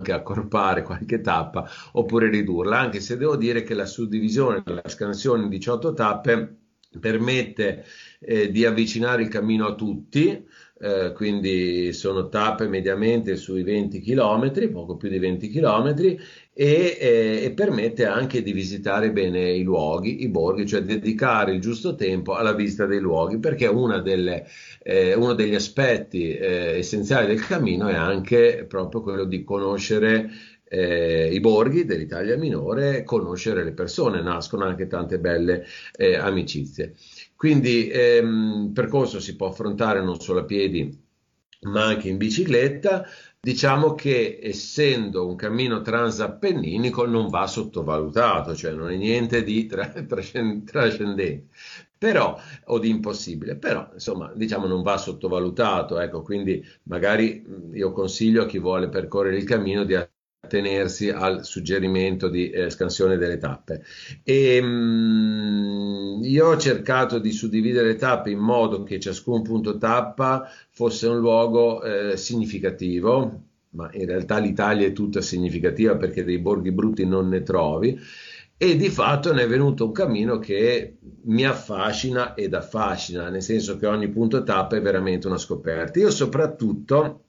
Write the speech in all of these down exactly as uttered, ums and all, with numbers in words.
anche accorpare qualche tappa oppure ridurla, anche se devo dire che la suddivisione della scansione in diciotto tappe permette eh, di avvicinare il cammino a tutti, eh, quindi sono tappe mediamente sui venti chilometri, poco più di venti chilometri, e, eh, e permette anche di visitare bene i luoghi, i borghi, cioè dedicare il giusto tempo alla visita dei luoghi, perché una delle, eh, uno degli aspetti eh, essenziali del cammino è anche proprio quello di conoscere eh, i borghi dell'Italia minore, conoscere le persone, nascono anche tante belle eh, amicizie. Quindi ehm, il percorso si può affrontare non solo a piedi, ma anche in bicicletta. Diciamo che essendo un cammino transappenninico non va sottovalutato, cioè non è niente di tra- trascen- trascendente, però, o di impossibile, però insomma diciamo non va sottovalutato, ecco, quindi magari mh, io consiglio a chi vuole percorrere il cammino di attenersi al suggerimento di eh, scansione delle tappe. E, mh, io ho cercato di suddividere le tappe in modo che ciascun punto tappa fosse un luogo eh, significativo, ma in realtà l'Italia è tutta significativa perché dei borghi brutti non ne trovi, e di fatto ne è venuto un cammino che mi affascina ed affascina, nel senso che ogni punto tappa è veramente una scoperta. Io soprattutto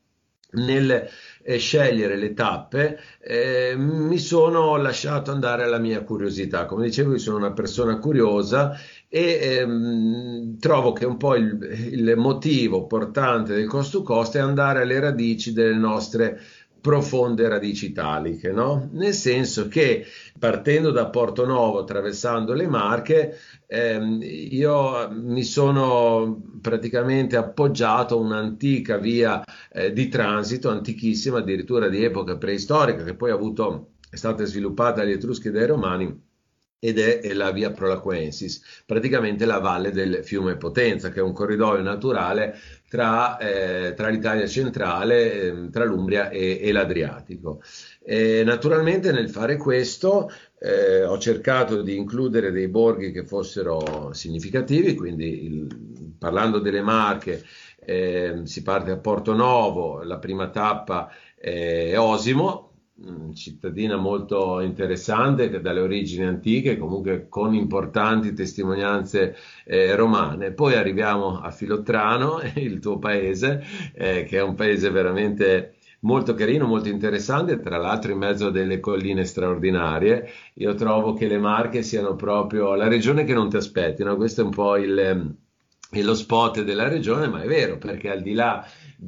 nel eh, scegliere le tappe eh, mi sono lasciato andare alla mia curiosità. Come dicevo, io sono una persona curiosa e ehm, trovo che un po' il, il motivo portante del cost to cost è andare alle radici delle nostre profonde radici italiche, no? Nel senso che partendo da Porto Novo, attraversando le Marche, ehm, io mi sono praticamente appoggiato a un'antica via eh, di transito, antichissima, addirittura di epoca preistorica, che poi ha avuto, è stata sviluppata dagli Etruschi e dai Romani, ed è la via Prolaquensis, praticamente la valle del fiume Potenza, che è un corridoio naturale tra, eh, tra l'Italia centrale, eh, tra l'Umbria e, e l'Adriatico. E naturalmente nel fare questo eh, ho cercato di includere dei borghi che fossero significativi, quindi il, parlando delle Marche eh, si parte a Porto Novo, la prima tappa è Osimo, cittadina molto interessante che dalle origini antiche, comunque con importanti testimonianze eh, romane. Poi arriviamo a Filottrano, il tuo paese, eh, che è un paese veramente molto carino, molto interessante, tra l'altro in mezzo a delle colline straordinarie. Io trovo che le Marche siano proprio la regione che non ti aspetti, no? Questo è un po' il, il- lo spot della regione, ma è vero, perché al di là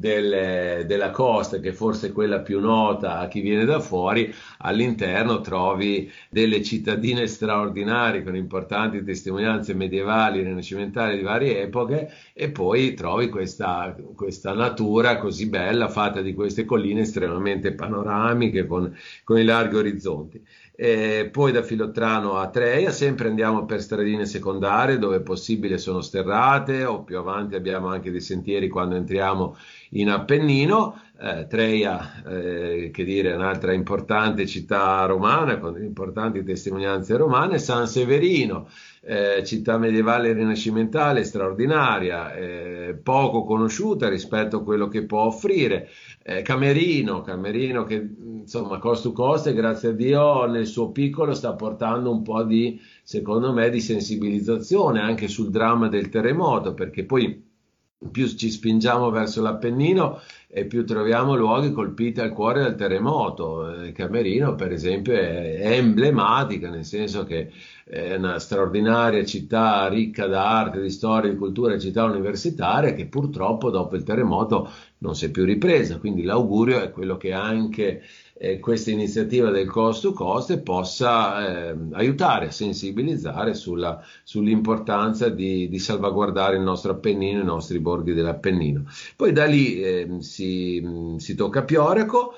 del- della costa, che forse è quella più nota a chi viene da fuori, all'interno trovi delle cittadine straordinarie con importanti testimonianze medievali, rinascimentali di varie epoche, e poi trovi questa, questa natura così bella, fatta di queste colline estremamente panoramiche, con, con i larghi orizzonti. E poi da Filottrano a Treia, sempre andiamo per stradine secondarie dove è possibile sono sterrate, o più avanti abbiamo anche dei sentieri quando entriamo in Appennino. Eh, Treia, eh, che dire, è un'altra importante città romana con importanti testimonianze romane. San Severino, eh, città medievale e rinascimentale straordinaria, eh, poco conosciuta rispetto a quello che può offrire. Eh, Camerino, Camerino che insomma cost to cost e grazie a Dio nel suo piccolo sta portando un po' di, secondo me, di sensibilizzazione anche sul dramma del terremoto, perché poi più ci spingiamo verso l'Appennino e più troviamo luoghi colpiti al cuore dal terremoto. Eh, Camerino, per esempio, è, è emblematica, nel senso che è una straordinaria città ricca d'arte, di storia, di cultura, città universitaria che purtroppo dopo il terremoto non si è più ripresa. Quindi l'augurio è quello che anche eh, questa iniziativa del cost to cost possa eh, aiutare a sensibilizzare sulla sull'importanza di, di salvaguardare il nostro Appennino, i nostri borghi dell'Appennino. Poi da lì eh, si, si tocca Pioraco,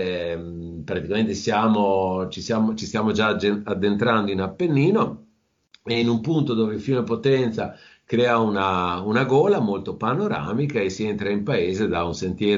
eh, praticamente siamo, ci, siamo, ci stiamo già addentrando in Appennino, e in un punto dove il fiume Potenza crea una, una gola molto panoramica e si entra in paese da un sentiero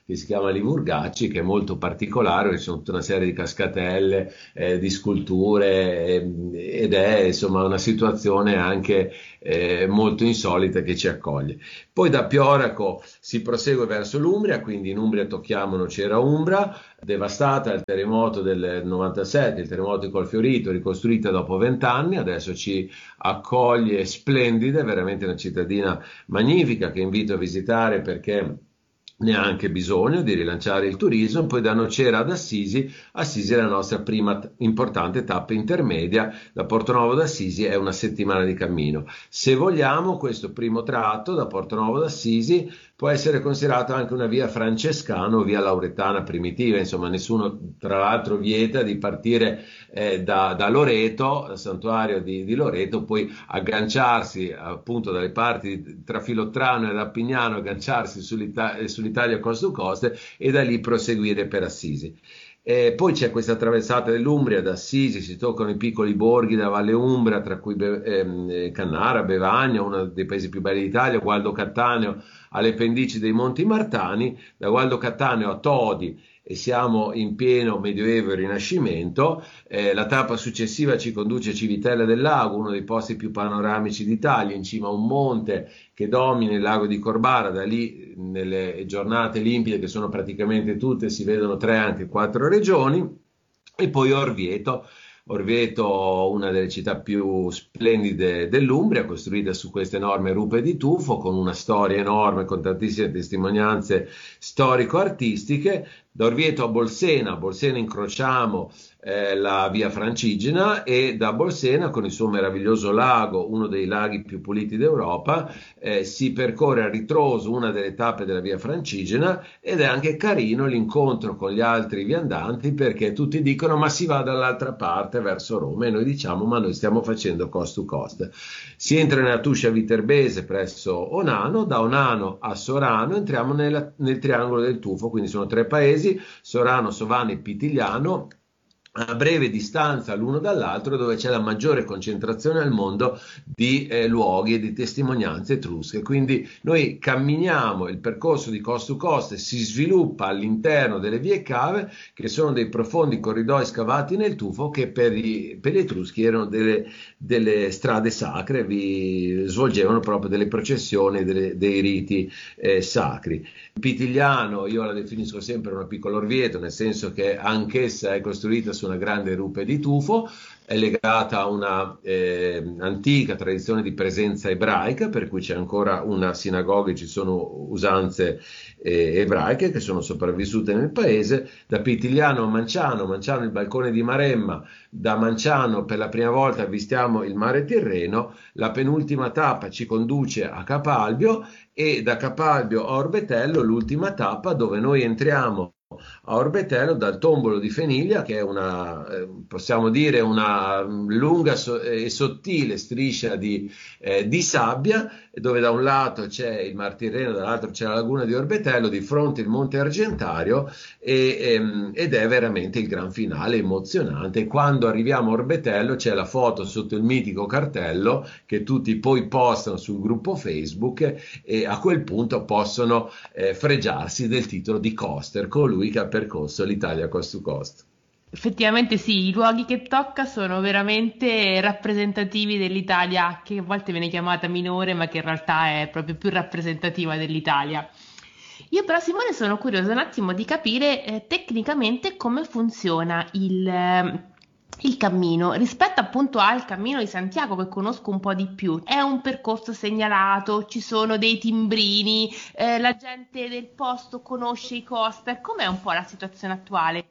che si chiama Livurgacci, che è molto particolare, ci sono tutta una serie di cascatelle, eh, di sculture, eh, ed è insomma una situazione anche eh, molto insolita che ci accoglie. Poi da Pioraco si prosegue verso l'Umbria, quindi in Umbria tocchiamo Nocera Umbra, devastata dal terremoto del novantasette, il terremoto di Colfiorito, ricostruita dopo vent'anni, adesso ci accoglie splendida, è veramente una cittadina magnifica che invito a visitare perché ne ha anche bisogno di rilanciare il turismo. Poi da Nocera ad Assisi, Assisi è la nostra prima t- importante tappa intermedia, da Portonovo ad Assisi è una settimana di cammino. Se vogliamo, questo primo tratto da Portonovo ad Assisi può essere considerato anche una via francescana o via lauretana primitiva, insomma nessuno tra l'altro vieta di partire eh, da, da Loreto, santuario di, di Loreto, poi agganciarsi appunto dalle parti tra Filottrano e Appignano, agganciarsi sull'Ita- sull'Italia coast to coast e da lì proseguire per Assisi. E poi c'è questa traversata dell'Umbria da Assisi, si toccano i piccoli borghi della Valle Umbra, tra cui Be- ehm, Cannara, Bevagna, uno dei paesi più belli d'Italia, Gualdo Cattaneo, alle pendici dei Monti Martani, da Gualdo Cattaneo a Todi, e siamo in pieno Medioevo e Rinascimento. Eh, la tappa successiva ci conduce a Civitella del Lago, uno dei posti più panoramici d'Italia, in cima a un monte che domina il lago di Corbara. Da lì, nelle giornate limpide, che sono praticamente tutte, si vedono tre, anche quattro regioni. E poi Orvieto, Orvieto, una delle città più splendide dell'Umbria, costruita su queste enormi rupe di tufo, con una storia enorme, con tantissime testimonianze storico-artistiche. Da Orvieto a Bolsena, a Bolsena incrociamo eh, la via Francigena, e da Bolsena, con il suo meraviglioso lago, uno dei laghi più puliti d'Europa, eh, si percorre a ritroso una delle tappe della via Francigena, ed è anche carino l'incontro con gli altri viandanti, perché tutti dicono ma si va dall'altra parte verso Roma, e noi diciamo ma noi stiamo facendo coast to coast. Si entra nella Tuscia Viterbese presso Onano, da Onano a Sorano entriamo nella, nel triangolo del tufo, quindi sono tre paesi: Sorano, Sovano e Pitigliano, a breve distanza l'uno dall'altro, dove c'è la maggiore concentrazione al mondo di eh, luoghi e di testimonianze etrusche. Quindi noi camminiamo, il percorso di coast to coast si sviluppa all'interno delle vie cave, che sono dei profondi corridoi scavati nel tufo, che per, i, per gli etruschi erano delle, delle strade sacre, vi svolgevano proprio delle processioni, delle, dei riti eh, sacri. Pitigliano io la definisco sempre una piccola Orvieto, nel senso che anch'essa è costruita su una grande rupe di tufo, è legata a una eh, antica tradizione di presenza ebraica, per cui c'è ancora una sinagoga e ci sono usanze eh, ebraiche che sono sopravvissute nel paese. Da Pitigliano a Manciano, Manciano il balcone di Maremma, da Manciano per la prima volta avvistiamo il mare Tirreno, la penultima tappa ci conduce a Capalbio, e da Capalbio a Orbetello l'ultima tappa, dove noi entriamo a Orbetello dal tombolo di Feniglia, che è una, eh, possiamo dire, una lunga so- e sottile striscia di, eh, di sabbia, dove da un lato c'è il Mar Tirreno, dall'altro c'è la laguna di Orbetello, di fronte il Monte Argentario, e, ehm, ed è veramente il gran finale emozionante. Quando arriviamo a Orbetello c'è la foto sotto il mitico cartello, che tutti poi postano sul gruppo Facebook, e a quel punto possono eh, fregiarsi del titolo di coaster, colui che ha percorso l'Italia coast to coast. Effettivamente sì, i luoghi che tocca sono veramente rappresentativi dell'Italia, che a volte viene chiamata minore, ma che in realtà è proprio più rappresentativa dell'Italia. Io però, Simone, sono curiosa un attimo di capire eh, tecnicamente come funziona il, eh, il cammino rispetto appunto al cammino di Santiago, che conosco un po' di più. È un percorso segnalato, ci sono dei timbrini, eh, la gente del posto conosce i coaster. Com'è un po' la situazione attuale?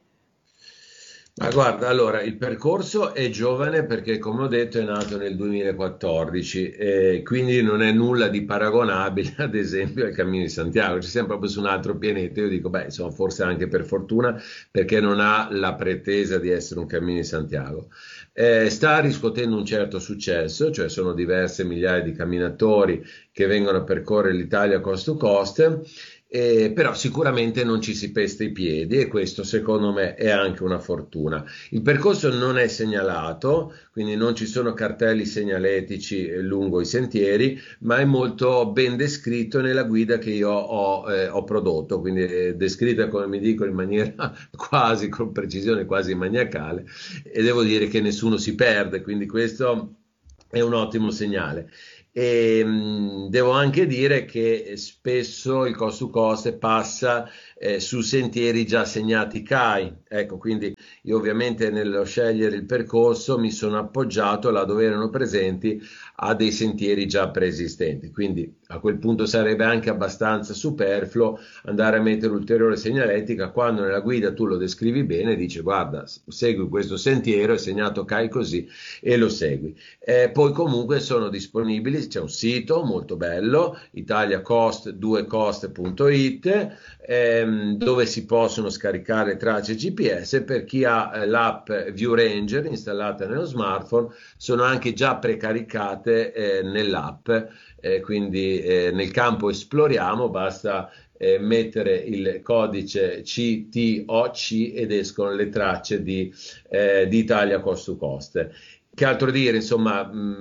Ma guarda, allora, il percorso è giovane perché, come ho detto, è nato nel duemilaquattordici, e quindi non è nulla di paragonabile, ad esempio, al Cammino di Santiago. Ci siamo proprio su un altro pianeta. Io dico, beh, insomma, forse anche per fortuna, perché non ha la pretesa di essere un Cammino di Santiago. Eh, sta riscuotendo un certo successo, cioè sono diverse migliaia di camminatori che vengono a percorrere l'Italia coast to coast, Eh, però sicuramente non ci si pesta i piedi e questo secondo me è anche una fortuna. Il percorso non è segnalato, quindi non ci sono cartelli segnaletici eh, lungo i sentieri, ma è molto ben descritto nella guida che io ho, eh, ho prodotto, quindi è descritta, come mi dico, in maniera quasi con precisione, quasi maniacale, e devo dire che nessuno si perde, quindi questo è un ottimo segnale. E, mh, devo anche dire che spesso il cost to cost passa eh, su sentieri già segnati C A I. Ecco, quindi io ovviamente nello scegliere il percorso mi sono appoggiato là dove erano presenti a dei sentieri già preesistenti. Quindi a quel punto sarebbe anche abbastanza superfluo andare a mettere ulteriore segnaletica quando nella guida tu lo descrivi bene e dici guarda, segui questo sentiero, è segnato C A I così e lo segui. Eh, poi comunque sono disponibili, c'è un sito molto bello, italiacost due cost punto it, ehm, dove si possono scaricare tracce G P S. Per chi ha eh, l'app View Ranger installata nello smartphone, sono anche già precaricate eh, nell'app, eh, quindi eh, nel campo esploriamo, basta eh, mettere il codice C T O C ed escono le tracce di, eh, di Italia Cost to Cost. Che altro dire? Insomma,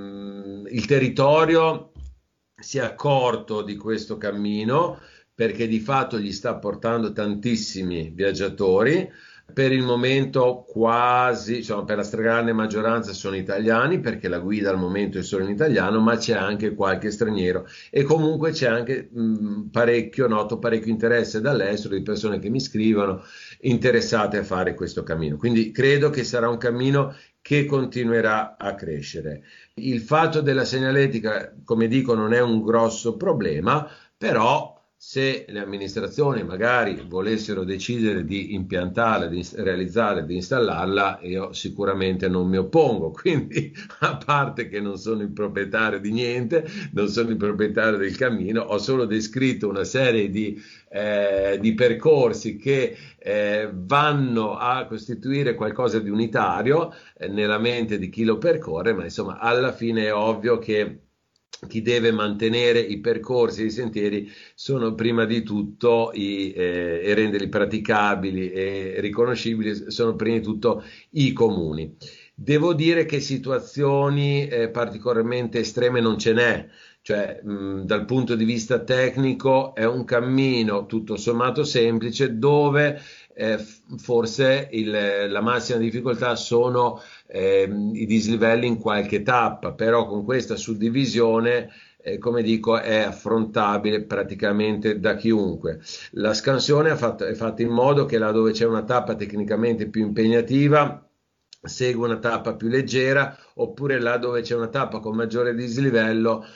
mh, il territorio si è accorto di questo cammino perché di fatto gli sta portando tantissimi viaggiatori. Per il momento quasi, diciamo, per la stragrande maggioranza sono italiani perché la guida al momento è solo in italiano, ma c'è anche qualche straniero e comunque c'è anche mh, parecchio, noto parecchio interesse dall'estero di persone che mi scrivono interessate a fare questo cammino. Quindi credo che sarà un cammino che continuerà a crescere. Il fatto della segnaletica, come dico, non è un grosso problema, però se le amministrazioni magari volessero decidere di impiantarla, di realizzarla, di installarla, io sicuramente non mi oppongo. Quindi, a parte che non sono il proprietario di niente, non sono il proprietario del cammino, ho solo descritto una serie di, eh, di percorsi che eh, vanno a costituire qualcosa di unitario eh, nella mente di chi lo percorre, ma insomma alla fine è ovvio che chi deve mantenere i percorsi e i sentieri sono prima di tutto i, eh, e renderli praticabili e riconoscibili sono prima di tutto i comuni. Devo dire che situazioni eh, particolarmente estreme non ce n'è, cioè mh, dal punto di vista tecnico è un cammino tutto sommato semplice dove eh, forse il, la massima difficoltà sono eh, i dislivelli in qualche tappa, però con questa suddivisione eh, come dico è affrontabile praticamente da chiunque. La scansione è fatta, è fatta in modo che là dove c'è una tappa tecnicamente più impegnativa segue una tappa più leggera, oppure là dove c'è una tappa con maggiore dislivello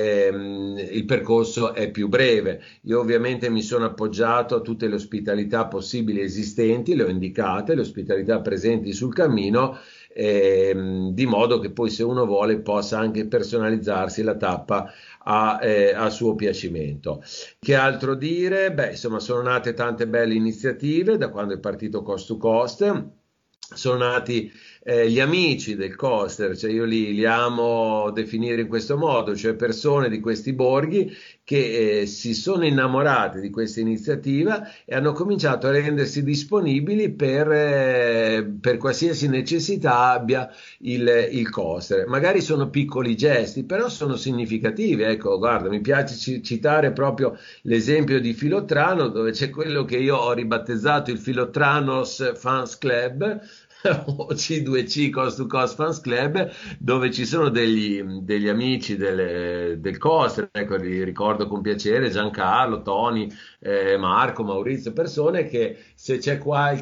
ehm, il percorso è più breve. Io ovviamente mi sono appoggiato a tutte le ospitalità possibili esistenti, le ho indicate, le ospitalità presenti sul cammino, ehm, di modo che poi se uno vuole possa anche personalizzarsi la tappa a, eh, a suo piacimento. Che altro dire? Beh, insomma, sono nate tante belle iniziative da quando è partito Cost to Cost. Sono nati eh, gli amici del coaster, cioè io li, li amo definire in questo modo, cioè persone di questi borghi che eh, si sono innamorati di questa iniziativa e hanno cominciato a rendersi disponibili per, eh, per qualsiasi necessità abbia il, il coaster. Magari sono piccoli gesti, però sono significativi. Ecco, guarda, mi piace ci, citare proprio l'esempio di Filottrano, dove c'è quello che io ho ribattezzato il Filotranos Fans Club, o C due C Cost to Cost Fans Club, dove ci sono degli, degli amici del, del coaster, ecco, li ricordo con piacere, Giancarlo, Tony, eh, Marco, Maurizio, persone che se c'è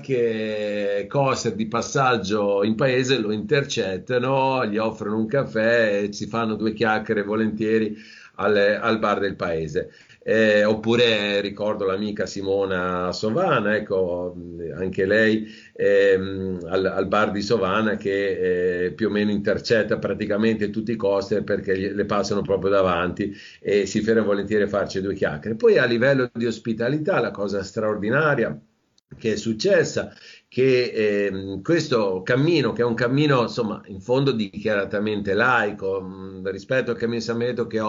qualche coaster di passaggio in paese lo intercettano, gli offrono un caffè e ci fanno due chiacchiere volentieri al, al bar del paese. Eh, oppure ricordo l'amica Simona Sovana, ecco, anche lei ehm, al, al bar di Sovana che eh, più o meno intercetta praticamente tutti i coaster perché le passano proprio davanti e si ferma volentieri a farci due chiacchiere. Poi a livello di ospitalità la cosa straordinaria che è successa che ehm, questo cammino, che è un cammino insomma in fondo dichiaratamente laico mh, rispetto al cammino San Benedetto che ho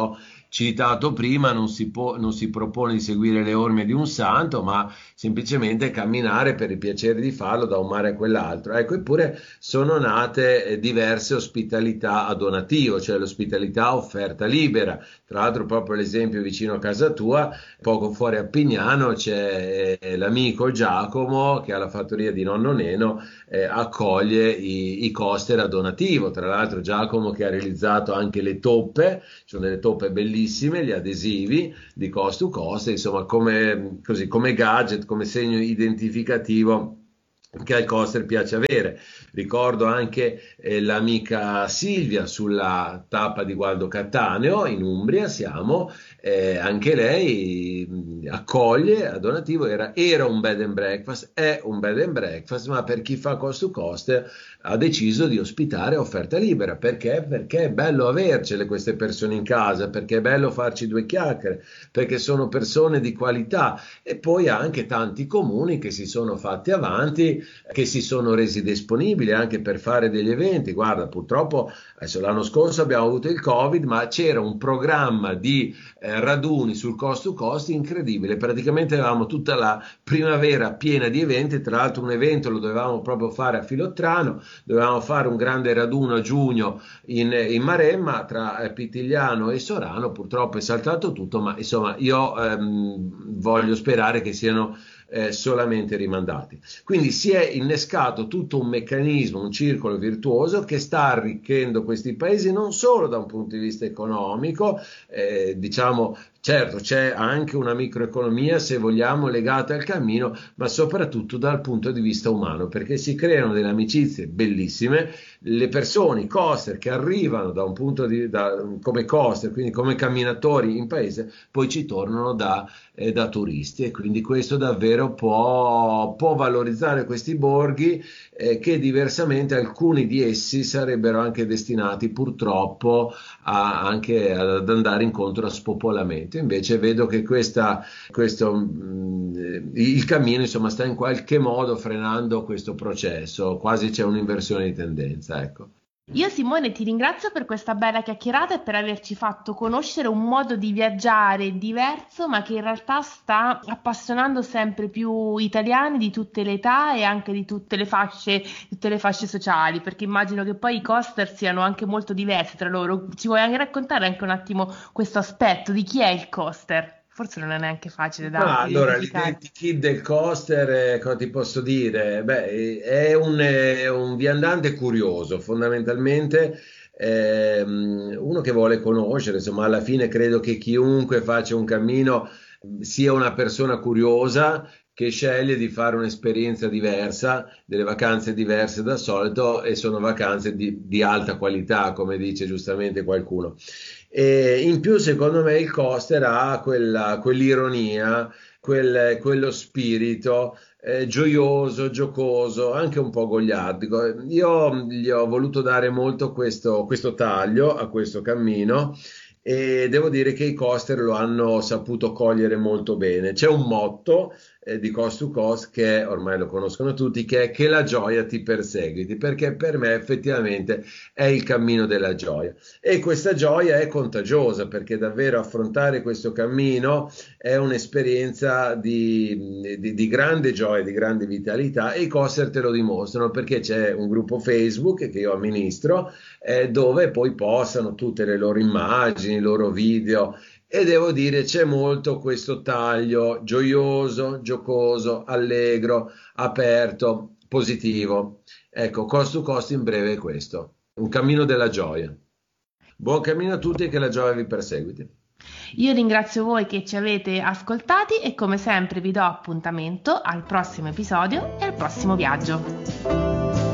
citato prima, non si può, non si propone di seguire le orme di un santo, ma semplicemente camminare per il piacere di farlo da un mare a quell'altro. Ecco, eppure sono nate eh, diverse ospitalità a donativo, cioè l'ospitalità offerta libera. Tra l'altro, proprio l'esempio vicino a casa tua, poco fuori a Pignano, c'è eh, l'amico Giacomo che alla fattoria di nonno Neno eh, accoglie i, i coaster a donativo. Tra l'altro Giacomo che ha realizzato anche le toppe, ci sono delle toppe bellissime, gli adesivi di Coast to Coast, insomma come, così, come gadget, come segno identificativo che al coaster piace avere. Ricordo anche eh, l'amica Silvia sulla tappa di Gualdo Cattaneo, in Umbria siamo, eh, anche lei mh, accoglie a donativo, era, era un bed and breakfast, è un bed and breakfast, ma per chi fa coast to coast ha deciso di ospitare offerta libera. Perché? Perché è bello avercele queste persone in casa, perché è bello farci due chiacchiere, perché sono persone di qualità. E poi anche tanti comuni che si sono fatti avanti, che si sono resi disponibili anche per fare degli eventi. Guarda, purtroppo adesso l'anno scorso abbiamo avuto il Covid, ma c'era un programma di eh, raduni sul coast to coast incredibile. Praticamente avevamo tutta la primavera piena di eventi. Tra l'altro un evento lo dovevamo proprio fare a Filottrano, dovevamo fare un grande raduno a giugno in, in Maremma tra eh, Pitigliano e Sorano. Purtroppo è saltato tutto, ma insomma io ehm, voglio sperare che siano Eh, solamente rimandati. Quindi si è innescato tutto un meccanismo, un circolo virtuoso che sta arricchendo questi paesi non solo da un punto di vista economico, eh, diciamo. Certo, c'è anche una microeconomia, se vogliamo, legata al cammino, ma soprattutto dal punto di vista umano, perché si creano delle amicizie bellissime. Le persone, i coaster che arrivano da un punto di da, come coaster, quindi come camminatori in paese, poi ci tornano da, eh, da turisti, e quindi questo davvero può, può valorizzare questi borghi eh, che diversamente alcuni di essi sarebbero anche destinati purtroppo a, anche ad andare incontro a spopolamento. Invece vedo che questa, questo, mh, il cammino insomma sta in qualche modo frenando questo processo, quasi c'è un'inversione di tendenza, ecco. Io Simone ti ringrazio per questa bella chiacchierata e per averci fatto conoscere un modo di viaggiare diverso, ma che in realtà sta appassionando sempre più italiani di tutte le età e anche di tutte le fasce, tutte le fasce sociali, perché immagino che poi i coaster siano anche molto diversi tra loro. Ci vuoi anche raccontare anche un attimo questo aspetto di chi è il coaster? Forse non è neanche facile da Ma allora, identificare. l'identikit del coaster, eh, cosa ti posso dire? Beh, è un, è un viandante curioso, fondamentalmente, ehm, uno che vuole conoscere, insomma, alla fine credo che chiunque faccia un cammino sia una persona curiosa che sceglie di fare un'esperienza diversa, delle vacanze diverse dal solito, e sono vacanze di, di alta qualità, come dice giustamente qualcuno. E in più, secondo me, il coaster ha quella, quell'ironia, quel, quello spirito eh, gioioso, giocoso, anche un po' goliardico. Io gli ho voluto dare molto questo, questo taglio a questo cammino, e devo dire che i coaster lo hanno saputo cogliere molto bene. C'è un motto eh, di Coast to Coast che ormai lo conoscono tutti, che è che la gioia ti perseguiti, perché per me effettivamente è il cammino della gioia, e questa gioia è contagiosa, perché davvero affrontare questo cammino è un'esperienza di, di, di grande gioia, di grande vitalità, e i coaster te lo dimostrano, perché c'è un gruppo Facebook che io amministro eh, dove poi postano tutte le loro immagini, i loro video, e devo dire c'è molto questo taglio gioioso, giocoso, allegro, aperto, positivo. Ecco, Coast to Coast in breve è questo, un cammino della gioia. Buon cammino a tutti e che la gioia vi perseguiti. Io ringrazio voi che ci avete ascoltati e come sempre vi do appuntamento al prossimo episodio e al prossimo viaggio.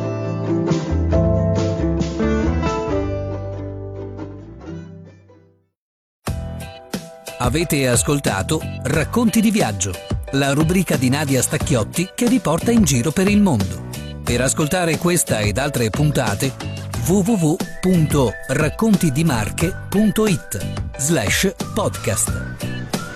Avete ascoltato Racconti di viaggio, la rubrica di Nadia Stacchiotti che vi porta in giro per il mondo. Per ascoltare questa ed altre puntate w w w punto raccontidimarche punto it slash podcast.